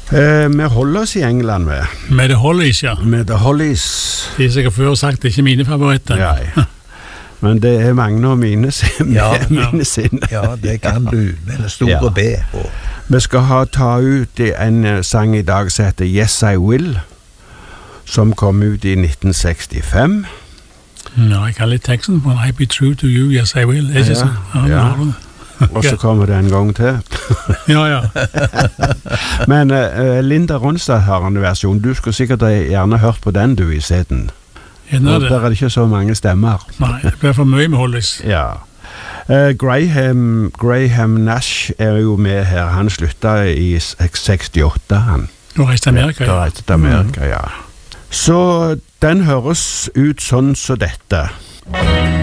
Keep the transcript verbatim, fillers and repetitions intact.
Eh, vi holder oss i England med. Med The Hollies, ja. Med The Hollies. De er sikkert før sagt, det er ikke mine favoritter. Nei. Men det er mange av mine, sin, Ja, mine sine. Ja, det kan du, med en stor Ja. B på. Vi skal ha ta ut en sang i dag som heter Yes I Will, som kom ut i nitten sekstifem. Ja, jeg kan litt teksten på I be true to you, yes I will. Er ikke Ja, sånn? Ja, ja. har du det. Og så kommer det en gang til. Ja, ja. Men uh, Linda Ronstadt har en versjon. Du skulle sikkert gjerne hørt på den du i seten. Gjerne Og det. der er det ikke så mange stemmer. Nei, det blir for mye med Hollies. Ja. Uh, Graham, Graham Nash er jo med her. Han slutta i sekstiåtte, han. Du har reist til Amerika, Da ja. reiste til Amerika, ja. Så den høres ut sånn som dette.